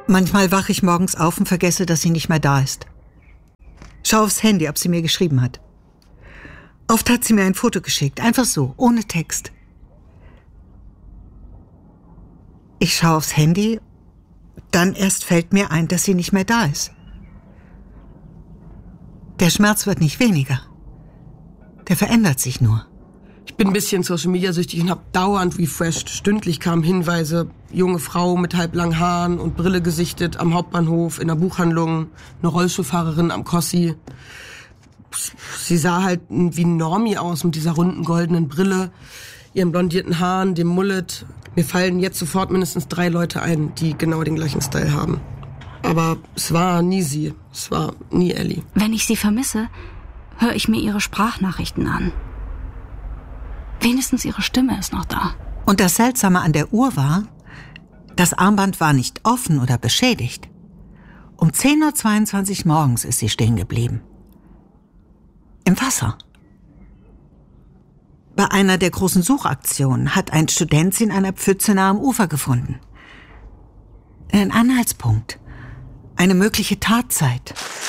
Manchmal wache ich morgens auf und vergesse, dass sie nicht mehr da ist. Schau aufs Handy, ob sie mir geschrieben hat. Oft hat sie mir ein Foto geschickt, einfach so, ohne Text. Ich schaue aufs Handy, dann erst fällt mir ein, dass sie nicht mehr da ist. Der Schmerz wird nicht weniger. Der verändert sich nur. Ich bin ein bisschen Social-Media-süchtig und habe dauernd refreshed. Stündlich kamen Hinweise, junge Frau mit halblangen Haaren und Brille gesichtet am Hauptbahnhof, in der Buchhandlung, eine Rollstuhlfahrerin am Kossi. Sie sah halt wie ein Normie aus mit dieser runden goldenen Brille, ihren blondierten Haaren, dem Mullet. Mir fallen jetzt sofort mindestens 3 Leute ein, die genau den gleichen Style haben. Aber es war nie sie, es war nie Ellie. Wenn ich sie vermisse, höre ich mir ihre Sprachnachrichten an. Wenigstens ihre Stimme ist noch da. Und das Seltsame an der Uhr war, das Armband war nicht offen oder beschädigt. Um 10:22 Uhr morgens ist sie stehen geblieben. Im Wasser. Bei einer der großen Suchaktionen hat ein Student sie in einer Pfütze nahe am Ufer gefunden. Ein Anhaltspunkt. Eine mögliche Tatzeit.